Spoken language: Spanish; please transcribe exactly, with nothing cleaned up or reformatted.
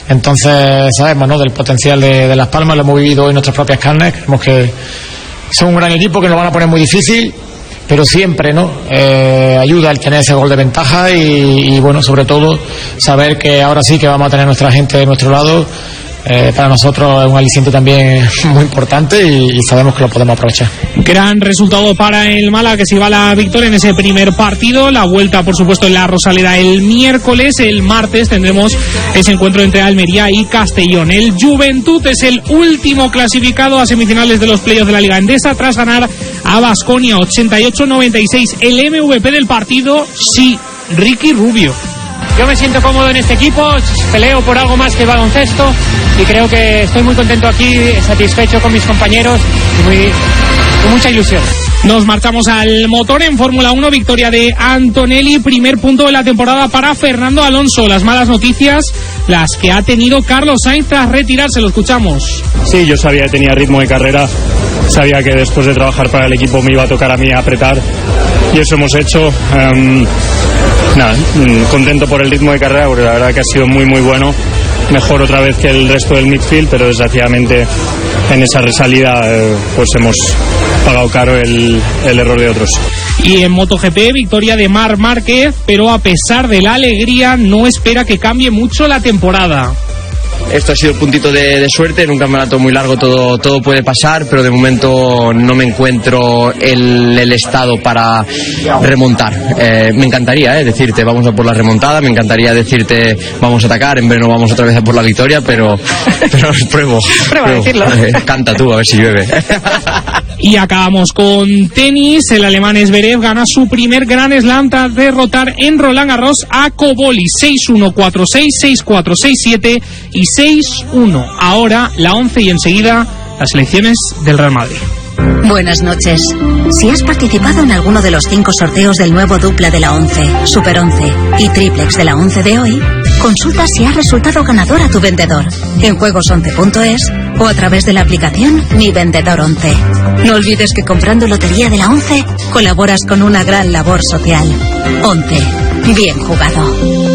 Entonces sabemos, ¿no?, del potencial de, de Las Palmas, lo hemos vivido hoy en nuestras propias carnes. Creemos que son un gran equipo, que nos van a poner muy difícil, pero siempre, ¿no?, eh, ayuda el tener ese gol de ventaja y, y bueno, sobre todo saber que ahora sí que vamos a tener nuestra gente de nuestro lado. Eh, para nosotros es un aliciente también muy importante y, y sabemos que lo podemos aprovechar. Gran resultado para el Málaga, que se va a la victoria en ese primer partido. La vuelta, por supuesto, en la Rosaleda el miércoles. El martes tendremos ese encuentro entre Almería y Castellón. El Juventud es el último clasificado a semifinales de los playoffs de la Liga Endesa tras ganar a Baskonia ochenta y ocho noventa y seis. El M V P del partido, sí, Ricky Rubio. Yo me siento cómodo en este equipo, peleo por algo más que baloncesto y creo que estoy muy contento aquí, satisfecho con mis compañeros y muy, con mucha ilusión. Nos marchamos al motor en Fórmula uno, victoria de Antonelli, primer punto de la temporada para Fernando Alonso. Las malas noticias, las que ha tenido Carlos Sainz tras retirarse, lo escuchamos. Sí, yo sabía que tenía ritmo de carrera, sabía que después de trabajar para el equipo me iba a tocar a mí apretar y eso hemos hecho. Um, nada, contento por el ritmo de carrera porque la verdad que ha sido muy muy bueno, mejor otra vez que el resto del midfield, pero desgraciadamente en esa resalida eh, pues hemos pagado caro el, el error de otros. Y en MotoGP, victoria de Marc Márquez, pero a pesar de la alegría no espera que cambie mucho la temporada. Esto ha sido puntito de, de suerte, en un campeonato muy largo todo, todo puede pasar, pero de momento no me encuentro el, el estado para remontar. Eh, me encantaría eh, decirte vamos a por la remontada, me encantaría decirte vamos a atacar, en verano vamos otra vez a por la victoria, pero, pero pruebo. Prueba a decirlo. Eh, canta tú, a ver si llueve. Y acabamos con tenis. El alemán Zverev gana su primer Grand Slam tras derrotar en Roland Garros a Koboli seis uno, cuatro seis, seis cuatro, seis siete y seis uno. Ahora la once y enseguida las selecciones del Real Madrid. Buenas noches. Si has participado en alguno de los cinco sorteos del nuevo dupla de la once, Super once y Triplex de la once de hoy, consulta si has resultado ganador a tu vendedor en juegos once punto es o a través de la aplicación Mi Vendedor once. No olvides que comprando Lotería de la once colaboras con una gran labor social. once. Bien jugado.